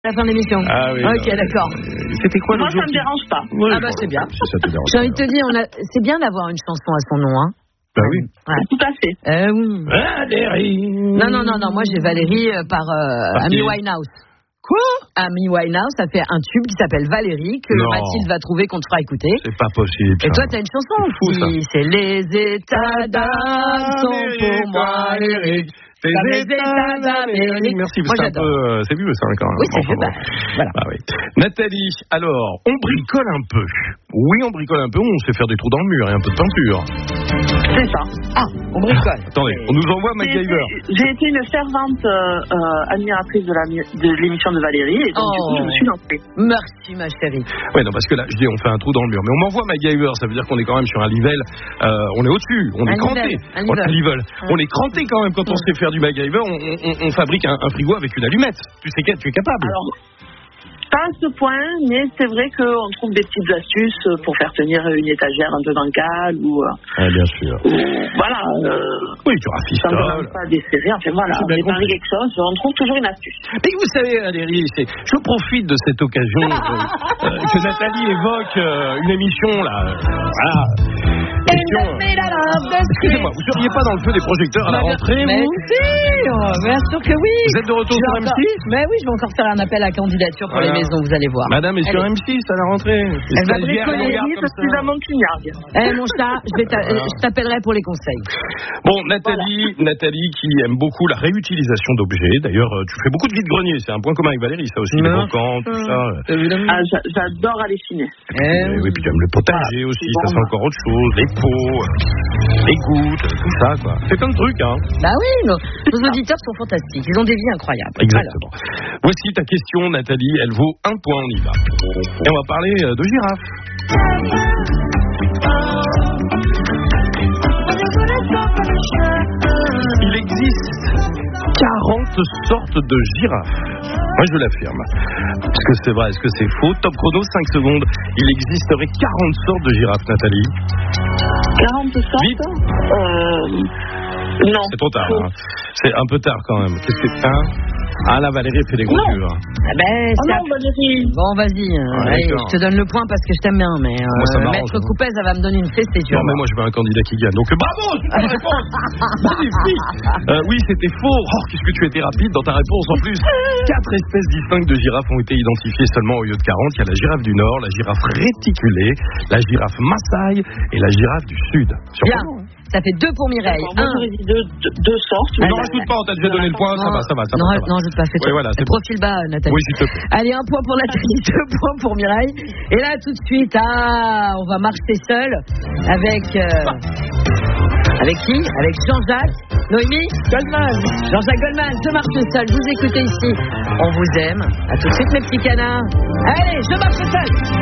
la fin de l'émission. Ah oui. Ok, d'accord. C'était quoi Moi, l'autre jour ça me dérange pas. Oui, Ah bah c'est bien. Si ça te dérange J'ai envie pas. de te dire, c'est bien d'avoir une chanson à son nom, hein. Bah oui. Ouais. Tout à fait. Oui. Valérie. Non, moi j'ai Valérie par Amy Winehouse. Quoi? Amy Winehouse a fait un tube qui s'appelle Valérie, que Non. Mathilde va trouver qu'on te fera écouter. C'est pas possible. Et ça. toi, t'as une chanson C'est fou, qui... C'est les états d'âme sont pour moi. Amérique. Les états d'Amérique. Merci, Moi, c'est un peu, c'est vieux ça quand même. Oui, c'est Enfin, vieux, voilà. Ah oui. Nathalie, alors, on bricole un peu. Oui, on bricole un peu, on sait faire des trous dans le mur et un peu de peinture. C'est ça. Ah, on bricole. Attendez, on nous envoie MacGyver. J'ai été une fervente admiratrice de l'émission de Valérie et donc du coup je me suis lancée. Merci ma chérie. Oui, non, parce que là, je dis, on fait un trou dans le mur. Mais on m'envoie MacGyver, ça veut dire qu'on est quand même sur un level, on est au-dessus, on est cranté. Un level. On est cranté quand même quand on sait faire du MacGyver, on fabrique un frigo avec une allumette. Tu sais tu es capable. Alors, pas à ce point, mais c'est vrai qu'on trouve des petites astuces pour faire tenir une étagère un peu bancale ou bien sûr. voilà. Oui, tu Ça ne rafistoles. demande pas desserrer, enfin voilà, J'ai bien réparer compris. quelque chose, on trouve toujours une astuce. Mais vous savez, Valérie, je profite de cette occasion que Nathalie évoque une émission, là. Voilà. Excusez-moi, vous seriez pas dans le feu des projecteurs à la rentrée, Mais vous bien sûr que oui. Vous êtes de retour sur M6? Mais oui, je vais encore faire un appel à candidature pour les maisons, vous allez voir. Madame est sur M6 à la rentrée. Elle va bricoler. Parce que dans mon clignard. Mon chat, je t'appellerai pour les conseils. Bon, Nathalie qui aime beaucoup la réutilisation d'objets. D'ailleurs, tu fais beaucoup de vide-grenier. C'est un point commun avec Valérie, ça aussi, les brocants, tout ça. Ah, j'adore aller chiner. Oui, puis tu aimes le potager aussi, bon, ça c'est encore autre chose. Les pots, les gouttes, tout ça, quoi. C'est plein de trucs, hein. Bah oui, nos auditeurs sont fantastiques. Ils ont des vies incroyables. Exactement. Voici ta question, Nathalie. Elle vaut un point, on y va. Et on va parler de girafes. Il existe 40 sortes de girafes. Moi, je l'affirme. Est-ce que c'est vrai? Est-ce que c'est faux? Top chrono, 5 secondes. Il existerait 40 sortes de girafes, Nathalie. 40 sortes? Vite. Non. C'est trop tard, hein. C'est un peu tard quand même. Qu'est-ce que c'est? Ah, la Valérie fait des gros yeux. Hein. Non, Valérie. Bon, vas-y. Allez, je te donne le point parce que je t'aime bien, mais Moi, ça m'arrange, Maître hein. Coupez, ça va me donner une fesse, c'est sûr. Non, mais moi, je veux un candidat qui gagne. Donc, bravo, super réponse. Magnifique. Oui, c'était faux. Oh, qu'est-ce que tu étais rapide dans ta réponse. En plus, 4 espèces distinctes de girafes ont été identifiées seulement au lieu de 40. Il y a la girafe du Nord, la girafe réticulée, la girafe Maasai et la girafe du Sud. Bien. Ça fait 2 pour Mireille. Moi, j'aurais dit deux sortes. Non, rajoute pas, on t'a déjà donné le point. Ça va. Non, je te pas fait Oui, voilà, c'est profil bas, Nathalie. Oui, s'il te plaît. Allez, 1 point pour Nathalie, 2 points pour Mireille. Et là, tout de suite, on va marcher seul avec qui? Avec Jean-Jacques Noémie Goldman. Jean-Jacques Goldman, je marche seul. Vous écoutez ici. On vous aime. À tout de suite, mes petits canards. Allez, je marche seul.